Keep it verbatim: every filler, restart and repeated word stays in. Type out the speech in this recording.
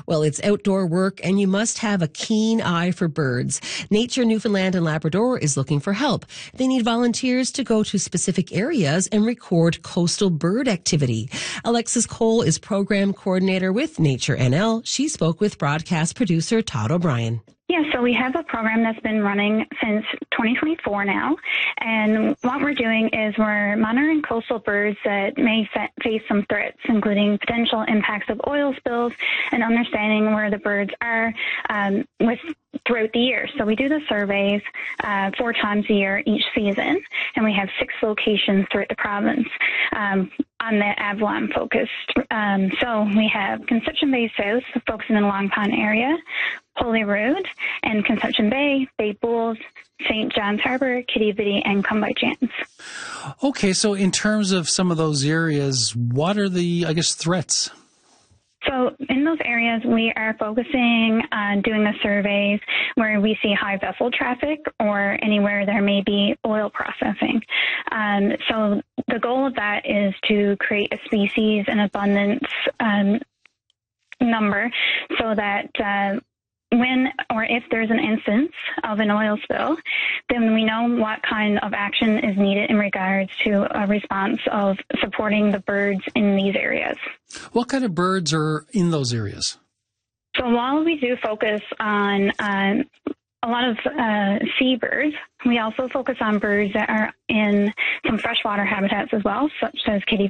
Well, it's outdoor work and you must have a keen eye for birds. Nature Newfoundland and Labrador is looking for help. They need volunteers to go to specific areas and record coastal bird activity. Alexis Cole is program coordinator with Nature N L. She spoke with broadcast producer Todd O'Brien. Yeah, so we have a program that's been running since twenty twenty-four now, and what we're doing is we're monitoring coastal birds that may fa- face some threats, including potential impacts of oil spills and understanding where the birds are um, with throughout the year. So we do the surveys uh, four times a year each season, and we have six locations throughout the province um, on the Avalon focused. Um, so we have Conception Bay South, focusing in the Long Pond area, Holyrood, and Conception Bay, Bay Bulls, Saint John's Harbor, Kitty Vitty, and Come By Chance. Okay, so in terms of some of those areas, what are the, I guess, threats? So in those areas, we are focusing on doing the surveys where we see high vessel traffic or anywhere there may be oil processing. Um, so the goal of that is to create a species and abundance um, number so that uh, when or if there's an instance of an oil spill, then we know what kind of action is needed in regards to a response of supporting the birds in these areas. What kind of birds are in those areas? So while we do focus on um, a lot of uh, seabirds, we also focus on birds that are in some freshwater habitats as well, such as Kitty